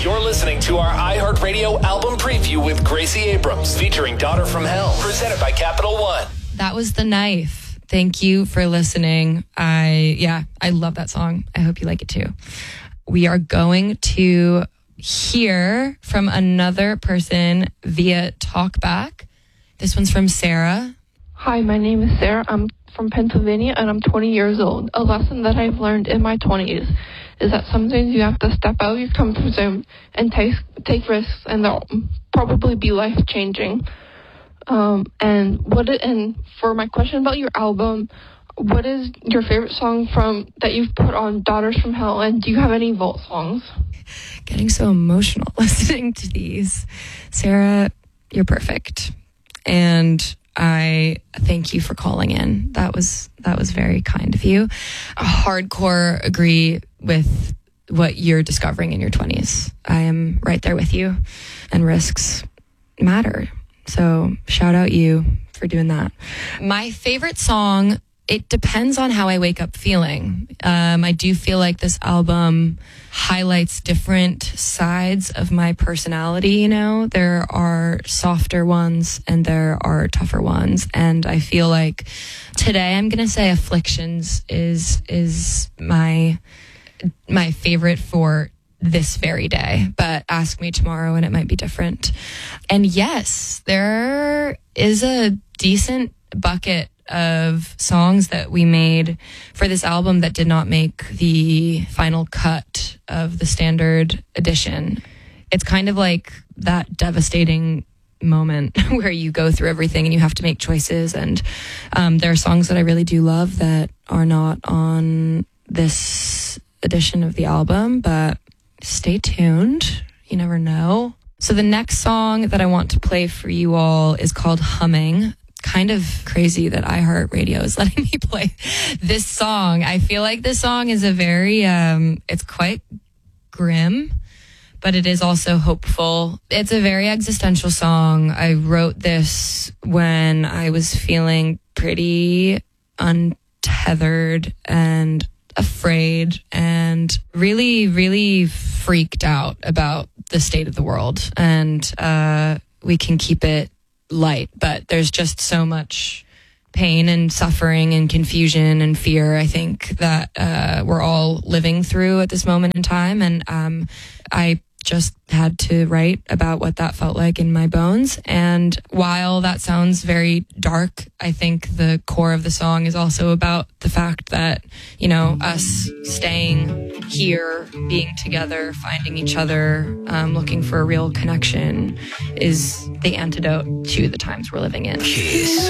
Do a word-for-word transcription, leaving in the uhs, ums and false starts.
You're listening to our iHeartRadio album preview with Gracie Abrams, featuring Daughter from Hell, presented by Capital One. That was The Knife. Thank you for listening. I, yeah, I love that song. I hope you like it too. We are going to hear from another person via TalkBack. This one's from Sarah. Hi, my name is Sarah. I'm from Pennsylvania and I'm twenty years old. A lesson that I've learned in my twenties is that sometimes you have to step out of your comfort zone and take take risks, and they'll probably be life changing. Um, and what it, and for my question about your album, what is your favorite song from that you've put on Daughters from Hell, and do you have any vault songs? Getting so emotional listening to these. Sarah, you're perfect. And I thank you for calling in. That was that was very kind of you. I hardcore agree with what you're discovering in your twenties. I am right there with you, and risks matter. So shout out you for doing that. My favorite song, it depends on how I wake up feeling. Um, I do feel like this album highlights different sides of my personality, you know? There are softer ones and there are tougher ones. And I feel like today I'm going to say Afflictions is is my my favorite for this very day. But ask me tomorrow and it might be different. And yes, there is a decent bucket of songs that we made for this album that did not make the final cut of the standard edition. It's kind of like that devastating moment where you go through everything and you have to make choices. And um, there are songs that I really do love that are not on this edition of the album, but stay tuned. You never know. So the next song that I want to play for you all is called Humming. Kind of crazy that iHeartRadio is letting me play this song. I feel like this song is a very, um, it's quite grim, but it is also hopeful. It's a very existential song. I wrote this when I was feeling pretty untethered and afraid and really, really freaked out about the state of the world. And uh, we can keep it light, but there's just so much pain and suffering and confusion and fear, I think, that uh, we're all living through at this moment in time. And um, I just had to write about what that felt like in my bones. And while that sounds very dark, I think the core of the song is also about the fact that, you know, us staying here, being together, finding each other, um, looking for a real connection is the antidote to the times we're living in. Kiss.